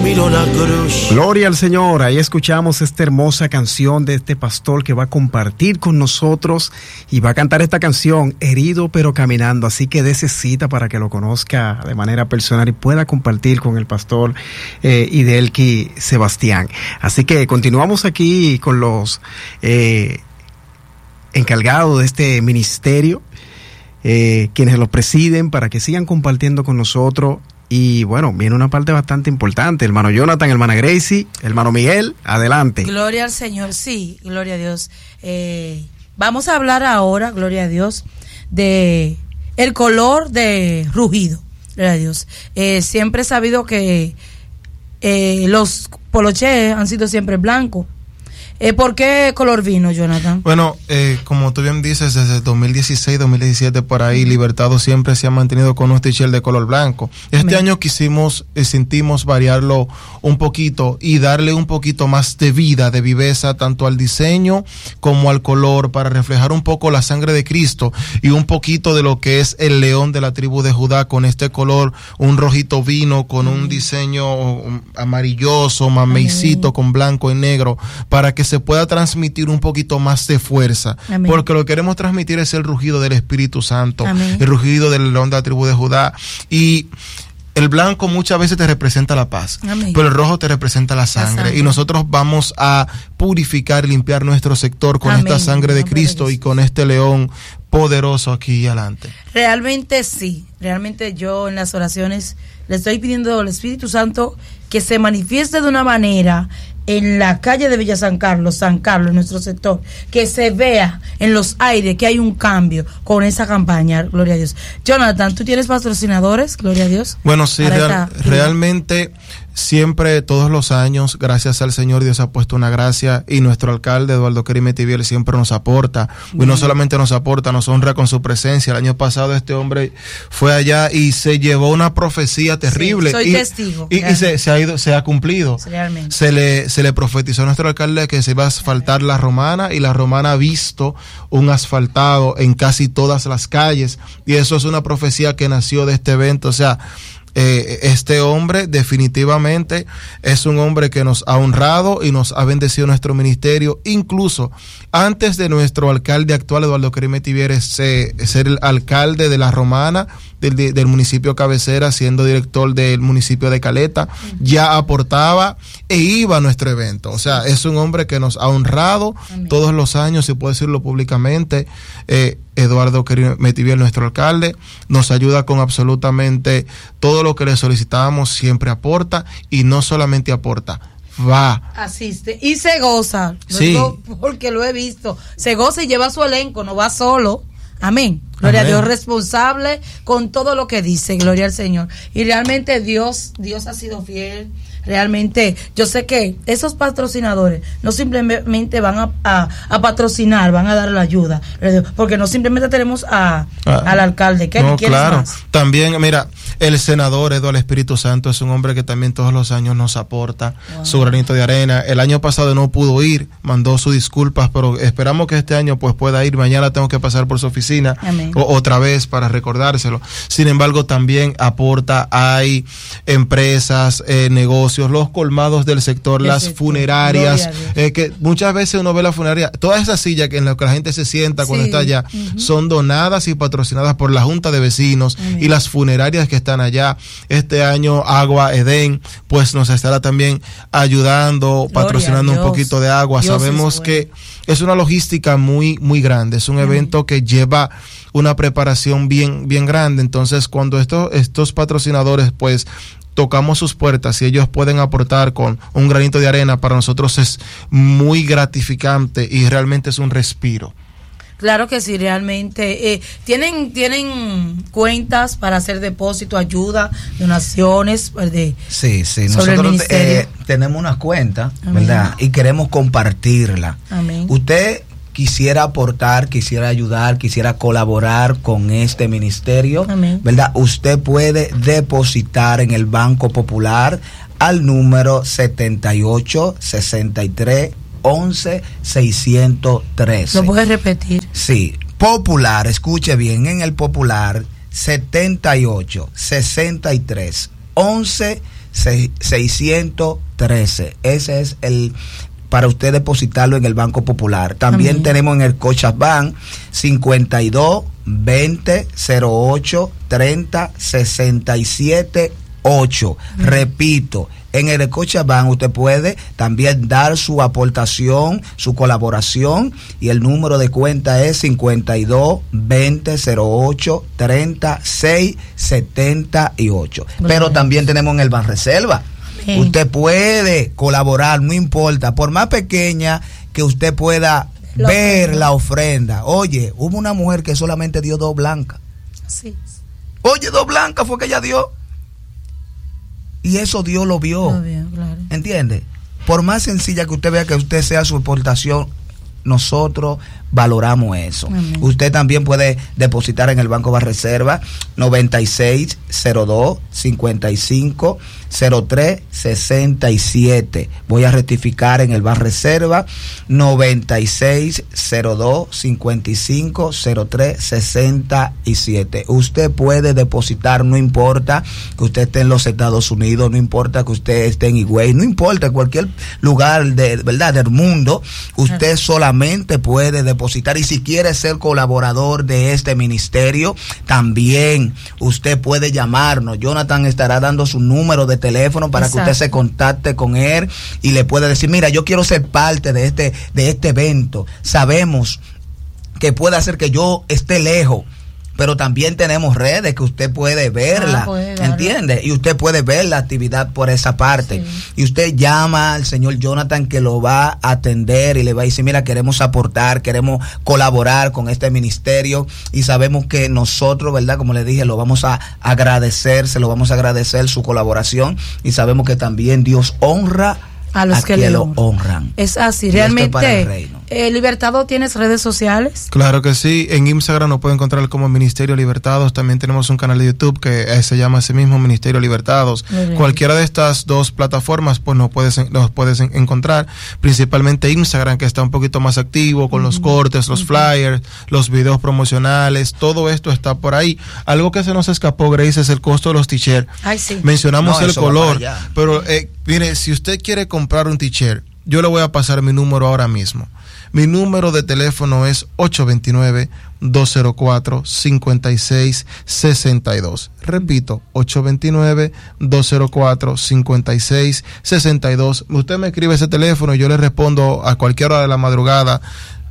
miro la cruz. Gloria al Señor. Ahí escuchamos esta hermosa canción de este pastor que va a compartir con nosotros y va a cantar esta canción, Herido pero caminando. Así que dése cita para que lo conozca de manera personal y pueda compartir con el pastor Idelki Sebastián. Así que continuamos aquí con los encargados de este ministerio, quienes lo presiden, para que sigan compartiendo con nosotros. Y bueno, viene una parte bastante importante. Hermano Jonathan, hermana Gracie, hermano Miguel, adelante. Gloria al Señor, sí, gloria a Dios. Vamos a hablar ahora, gloria a Dios, de el color de rugido. Gloria a Dios. Siempre he sabido que los poloches han sido siempre blancos. ¿Por qué color vino, Jonathan? Bueno, como tú bien dices, desde 2016, 2017 por ahí, Libertado siempre se ha mantenido con un t-shirt de color blanco. Este año sentimos variarlo un poquito y darle un poquito más de vida, de viveza, tanto al diseño como al color, para reflejar un poco la sangre de Cristo y un poquito de lo que es el león de la tribu de Judá, con este color, un rojito vino, con un diseño amarilloso, mameicito, con blanco y negro, para que se pueda transmitir un poquito más de fuerza. Amén. Porque lo que queremos transmitir es el rugido del Espíritu Santo. Amén. El rugido del león de la tribu de Judá. Y el blanco muchas veces te representa la paz. Amén. Pero el rojo te representa la sangre. Y nosotros vamos a purificar y limpiar nuestro sector con Amén. Esta sangre de Cristo y con este león poderoso aquí y adelante. Realmente sí. Realmente yo en las oraciones le estoy pidiendo al Espíritu Santo que se manifieste de una manera en la calle de Villa San Carlos, en nuestro sector, que se vea en los aires que hay un cambio con esa campaña, gloria a Dios. Jonathan, ¿tú tienes patrocinadores? Gloria a Dios. Bueno, sí, realmente siempre, todos los años, gracias al Señor, Dios ha puesto una gracia, y nuestro alcalde, Eduardo Kerim Metivier, siempre nos aporta, y no solamente nos aporta, nos honra con su presencia. El año pasado este hombre fue allá y se llevó una profecía terrible. Sí, soy testigo. Y se ha cumplido. Realmente. Se le profetizó a nuestro alcalde que se iba a asfaltar la Romana, y la Romana ha visto un asfaltado en casi todas las calles, y eso es una profecía que nació de este evento. O sea, este hombre definitivamente es un hombre que nos ha honrado y nos ha bendecido nuestro ministerio, incluso antes de nuestro alcalde actual, Eduardo Kerim Metivier, ser el alcalde de la Romana, del municipio cabecera, siendo director del municipio de Caleta, ya aportaba e iba a nuestro evento. O sea, es un hombre que nos ha honrado Amén. Todos los años, si puedo decirlo públicamente. Eduardo Kerim Metivier, nuestro alcalde, nos ayuda con absolutamente todo lo que le solicitamos, siempre aporta, y no solamente aporta, va. Asiste y se goza. Sí. Digo porque lo he visto. Se goza y lleva su elenco, no va solo. Amén. Gloria Amén. A Dios, responsable con todo lo que dice, gloria al Señor. Y realmente Dios ha sido fiel. Realmente, yo sé que esos patrocinadores no simplemente van a patrocinar, van a dar la ayuda, porque no simplemente tenemos al alcalde. ¿Qué no, quieres claro. más? También, mira, el senador Eduardo Espíritu Santo es un hombre que también todos los años nos aporta su granito de arena. El año pasado no pudo ir, mandó sus disculpas, pero esperamos que este año pues pueda ir. Mañana tengo que pasar por su oficina otra vez para recordárselo. Sin embargo, también aporta, hay empresas, negocios, los colmados del sector, las funerarias, que muchas veces uno ve la funeraria, todas esas sillas en las que la gente se sienta cuando está allá, son donadas y patrocinadas por la Junta de Vecinos y las funerarias que están allá. Este año Agua Edén pues nos estará también ayudando, patrocinando un poquito de agua. Dios sabemos que es una logística muy, muy grande, es un evento que lleva una preparación bien, bien grande. Entonces, cuando estos patrocinadores pues tocamos sus puertas y ellos pueden aportar con un granito de arena, para nosotros es muy gratificante y realmente es un respiro. Claro que sí, realmente. ¿Tienen cuentas para hacer depósito, ayuda, donaciones? Sí, nosotros tenemos una cuenta, ¿verdad? Y queremos compartirla. Amén. Usted quisiera aportar, quisiera ayudar, quisiera colaborar con este ministerio, Amén. ¿Verdad? Usted puede depositar en el Banco Popular al número 786311-613. ¿Lo puedes repetir? Sí, Popular, escuche bien, en el Popular 786311 613. Ese es el para usted depositarlo en el Banco Popular. También tenemos en el Scotiabank 52 20 08 30 67 8. Repito, en el Scotiabank usted puede también dar su aportación, su colaboración, y el número de cuenta es 52 20 08 36 78. Pero también tenemos en el Banreserva. Usted puede colaborar, no importa, por más pequeña que usted pueda ver la ofrenda. Oye, hubo una mujer que solamente dio 2 blancas. Sí. Oye, 2 blancas fue que ella dio. Y eso Dios lo vio. Claro. ¿Entiende? Por más sencilla que usted vea que usted sea su aportación, nosotros valoramos eso. Amén. Usted también puede depositar en el Banco Banreserva 9602 55 03 67. Voy a rectificar en el Banreserva 9602 55 03 67. Usted puede depositar, no importa que usted esté en los Estados Unidos, no importa que usted esté en Higüey, no importa cualquier lugar del mundo, usted solamente puede depositar. Y si quiere ser colaborador de este ministerio, también usted puede llamarnos. Jonathan estará dando su número de teléfono para que usted se contacte con él y le pueda decir, mira, yo quiero ser parte de este evento. Sabemos que puede hacer que yo esté lejos, pero también tenemos redes que usted puede verla, ¿entiende? Y usted puede ver la actividad por esa parte. Sí. Y usted llama al señor Jonathan, que lo va a atender y le va a decir, mira, queremos aportar, queremos colaborar con este ministerio, y sabemos que nosotros, ¿verdad? Como le dije, lo vamos a agradecer, se lo vamos a agradecer su colaboración, y sabemos que también Dios honra a los que lo honran. Es así, realmente. Libertado, ¿tienes redes sociales? Claro que sí, en Instagram nos puede encontrar como Ministerio Libertados. También tenemos un canal de YouTube que se llama así mismo Ministerio Libertados. Cualquiera de estas 2 plataformas pues nos puedes encontrar, principalmente Instagram, que está un poquito más activo con los cortes, los flyers, los videos promocionales, todo esto está por ahí. Algo que se nos escapó, Grace, es el costo de los t-shirts. Sí. Mencionamos el color, pero mire, si usted quiere comprar un t-shirt, yo le voy a pasar mi número ahora mismo. Mi número de teléfono es 829-204-5662. Repito, 829-204-5662. Usted me escribe ese teléfono y yo le respondo a cualquier hora de la madrugada.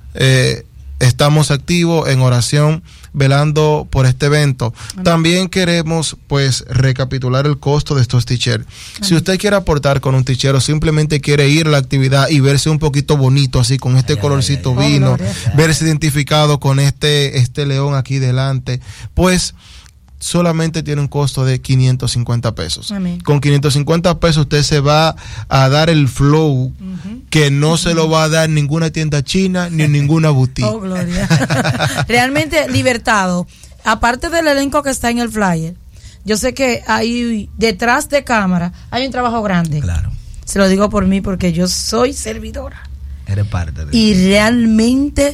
Estamos activos en oración, velando por este evento. También queremos pues recapitular el costo de estos t-shirts. Si usted quiere aportar con un t-shirt o simplemente quiere ir a la actividad y verse un poquito bonito así con este colorcito vino, verse identificado con este león aquí delante, pues solamente tiene un costo de 550 pesos. Amén. Con 550 pesos usted se va a dar el flow que no se lo va a dar ninguna tienda china ni ninguna boutique. Oh, gloria. Realmente, Libertado, aparte del elenco que está en el flyer, yo sé que hay detrás de cámara hay un trabajo grande. Claro. Se lo digo por mí porque yo soy servidora. Eres parte de y realmente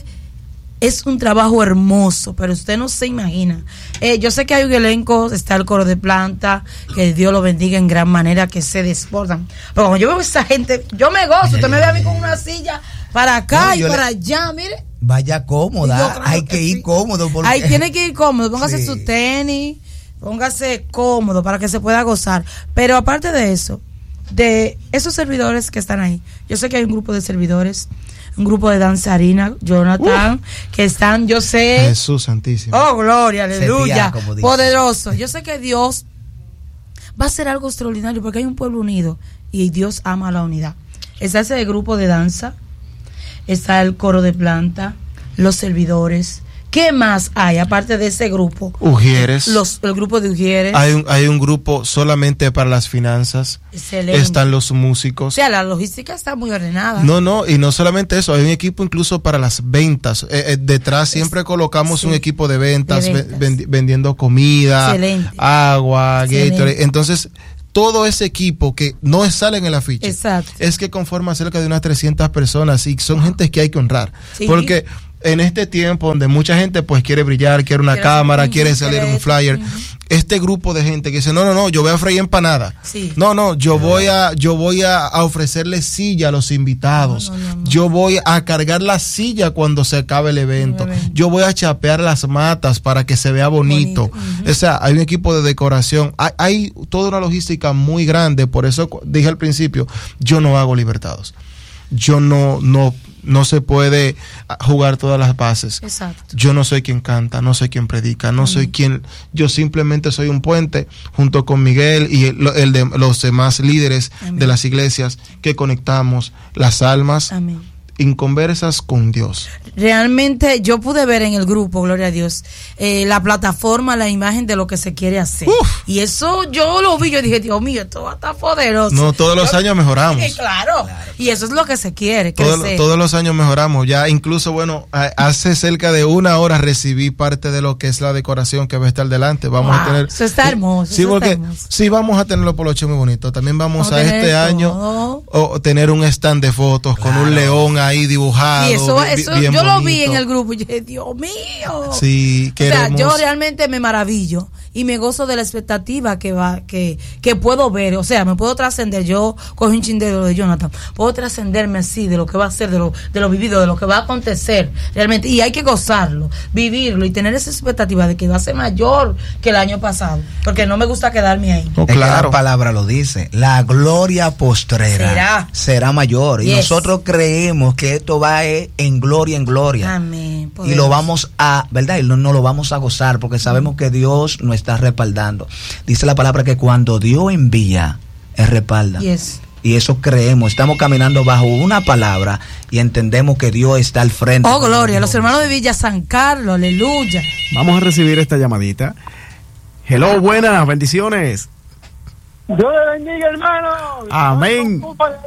es un trabajo hermoso, pero usted no se imagina. Yo sé que hay un elenco, está el coro de planta, que Dios lo bendiga en gran manera, que se desbordan. Pero cuando yo veo a esa gente, yo me gozo. Usted me ve a mí con una silla para acá y para allá, mire. Vaya cómoda, hay que ir cómodo. Porque... Ahí tiene que ir cómodo, póngase su tenis, póngase cómodo para que se pueda gozar. Pero aparte de eso, de esos servidores que están ahí, yo sé que hay un grupo de servidores, un grupo de danzarina, Jonathan, que están, yo sé... Jesús santísimo. Oh, gloria, aleluya, poderoso. Yo sé que Dios va a hacer algo extraordinario porque hay un pueblo unido y Dios ama la unidad. Está ese grupo de danza, está el coro de planta, los servidores. ¿Qué más hay aparte de ese grupo? Ujieres. El grupo de Ujieres. Hay un grupo solamente para las finanzas. Excelente. Están los músicos. O sea, la logística está muy ordenada. No, y no solamente eso, hay un equipo incluso para las ventas. Detrás siempre colocamos un equipo de ventas. Vendiendo comida, excelente, agua, Gatorade. Entonces, todo ese equipo que no sale en el afiche, exacto, es que conforma cerca de unas 300 personas y son gentes que hay que honrar. Sí. Porque en este tiempo donde mucha gente pues quiere brillar, quiere una cámara, quiere salir un flyer, este grupo de gente que dice, no, yo voy a freír empanada. Sí. No, yo voy a ofrecerle silla a los invitados. Yo voy a cargar la silla cuando se acabe el evento. Yo voy a chapear las matas para que se vea bonito. O sea, hay un equipo de decoración. Hay toda una logística muy grande. Por eso dije al principio, yo no hago libertados. Yo no se puede jugar todas las bases. Exacto. Yo no soy quien canta, no soy quien predica, no soy quien, yo simplemente soy un puente junto con Miguel y el de los demás líderes de las iglesias que conectamos las almas inconversas con Dios. Realmente yo pude ver en el grupo, gloria a Dios, la plataforma, la imagen de lo que se quiere hacer. Y eso yo lo vi, yo dije, Dios mío, esto va a estar poderoso. No, todos los años mejoramos. Claro, y eso es lo que se quiere. Todos los años mejoramos. Ya incluso, bueno, hace cerca de 1 hora recibí parte de lo que es la decoración que va a estar delante. Vamos a tener. Eso está hermoso. Sí, porque sí vamos a tener los poloches muy bonitos. También vamos a este año tener un stand de fotos con un león ahí dibujado. Y eso bien yo bonito. Lo vi en el grupo y dije, Dios mío. Sí, queremos. O sea, yo realmente me maravillo y me gozo de la expectativa que puedo ver. O sea, me puedo trascender. Yo cogí un chin de lo de Jonathan. Puedo trascenderme así de lo que va a ser, de lo vivido, de lo que va a acontecer realmente. Y hay que gozarlo, vivirlo y tener esa expectativa de que va a ser mayor que el año pasado. Porque no me gusta quedarme ahí. Es que la palabra lo dice. La gloria postrera será mayor. Y nosotros creemos que esto va en gloria en gloria. Amén. Y lo vamos a, ¿verdad? Y no lo vamos a gozar porque sabemos que Dios nos está respaldando. Dice la palabra que cuando Dios envía, Él respalda. Yes. Y eso creemos, estamos caminando bajo una palabra y entendemos que Dios está al frente. Oh, gloria, los hermanos de Villa San Carlos, aleluya. Vamos a recibir esta llamadita. Hello, buenas, bendiciones. Dios le bendiga, hermano. Amén.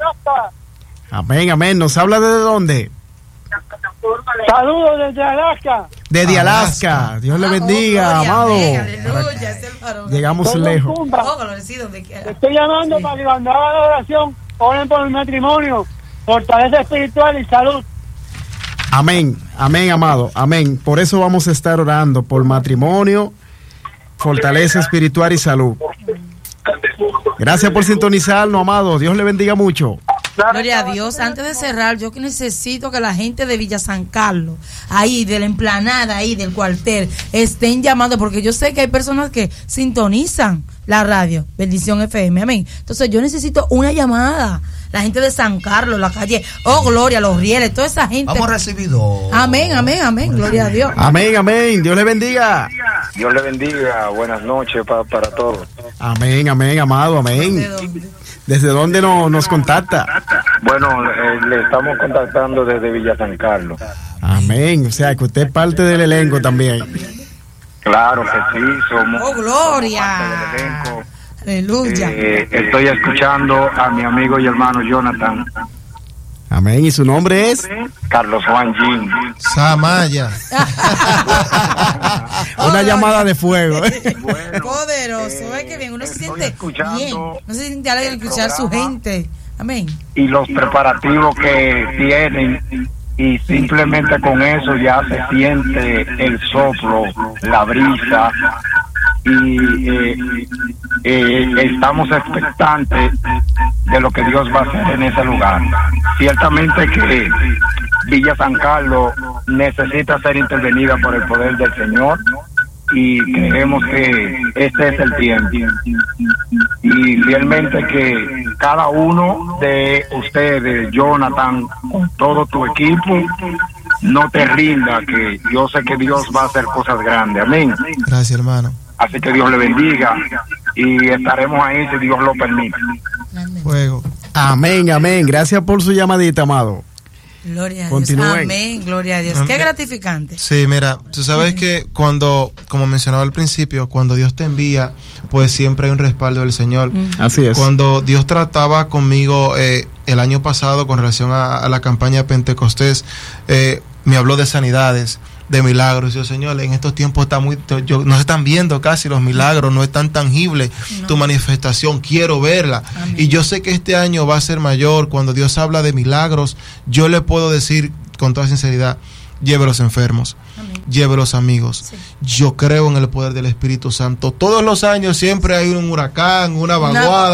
Amén. ¿Nos habla desde dónde? Saludos desde Alaska. Desde Alaska. Dios le bendiga, amado. Aleluya, es el varón. Llegamos lejos. Estoy llamando para que cuando haga la oración oren por mi matrimonio, fortaleza espiritual y salud. Amén, amado, amén. Por eso vamos a estar orando por matrimonio, fortaleza espiritual y salud. Gracias por sintonizarnos, amado. Dios le bendiga mucho. Gloria a Dios. Antes de cerrar, yo que necesito que la gente de Villa San Carlos, ahí de la emplanada, ahí del cuartel, estén llamando, porque yo sé que hay personas que sintonizan la radio, Bendición FM, amén. Entonces yo necesito una llamada. La gente de San Carlos, la calle, Gloria, Los Rieles, toda esa gente. Vamos a recibir dos. Amén, gloria a Dios. Amén, Dios le bendiga. Dios le bendiga, buenas noches para todos. Amén, amado, amén. ¿Desde dónde nos contacta? Bueno, le estamos contactando desde Villa San Carlos. Amén, o sea que usted es parte del elenco también. Claro que sí, somos gloria. Parte del elenco. Aleluya. Estoy escuchando a mi amigo y hermano Jonathan. Amén, ¿y su nombre es? Carlos Juan Jim Samaya. Una llamada de fuego. Bueno, poderoso, ve que bien, uno se siente bien, no se siente alegre al escuchar a su gente. Amén. Y los preparativos que tienen, y simplemente con eso ya se siente el soplo, la brisa, y estamos expectantes de lo que Dios va a hacer en ese lugar. Ciertamente que Villa San Carlos necesita ser intervenida por el poder del Señor, y creemos que este es el tiempo, y fielmente que cada uno de ustedes, Jonathan, con todo tu equipo, no te rinda, que yo sé que Dios va a hacer cosas grandes. Amén. Gracias, hermano. Así que Dios le bendiga y estaremos ahí si Dios lo permite. Fuego. Amén. Gracias por su llamadita, amado. Gloria a Continúen. Dios. Amén, gloria a Dios. Qué gratificante. Sí, mira, tú sabes que cuando, como mencionaba al principio, cuando Dios te envía, pues siempre hay un respaldo del Señor. Así es. Cuando Dios trataba conmigo el año pasado con relación a la campaña Pentecostés, me habló de sanidades, de milagros. Yo, Señor, en estos tiempos no se están viendo casi los milagros, no es tan tangible tu manifestación, quiero verla. Amén. Y yo sé que este año va a ser mayor. Cuando Dios habla de milagros, yo le puedo decir con toda sinceridad, lleve los enfermos, lleve los amigos. Sí. Yo creo en el poder del Espíritu Santo. Todos los años siempre hay un huracán, una vaguada,